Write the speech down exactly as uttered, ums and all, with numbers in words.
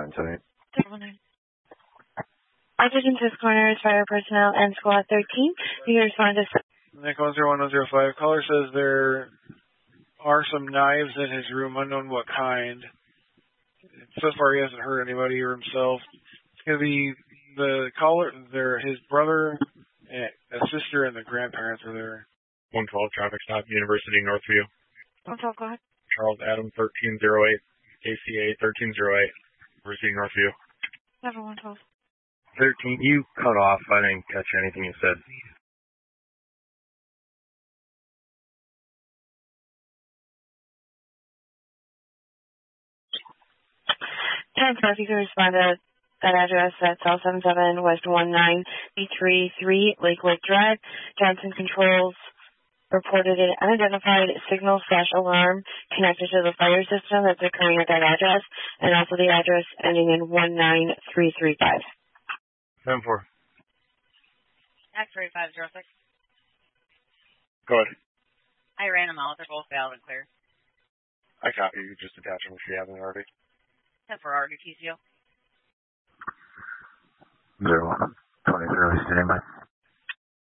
nine seven eight. Double nine. Attention to corners, fire personnel, and squad thirteen. You respond to... Nick one zero one one zero five. Caller says there are some knives in his room, unknown what kind. So far he hasn't hurt anybody or himself. It's going to be the caller, their, his brother, a sister, and the grandparents are there. one twelve traffic stop, University Northview. one twelve, go ahead. Charles Adam thirteen oh eight, A C A thirteen oh eight, University Northview. Never one twelve. thirteen, you cut off. I didn't catch anything you said. ten twelve, you can respond to that address at South seven seven West one nine three three Lakewood Drive. Johnson Controls reported an unidentified signal slash alarm connected to the fire system that's occurring at that address, and also the address ending in one nine three three five. seven four. X-ray five zero six. Go ahead. I ran them out. They're both valid and clear. I copy you. Just attach them if you haven't already. ten for Artie T C O. zero one. twenty-three, stand by.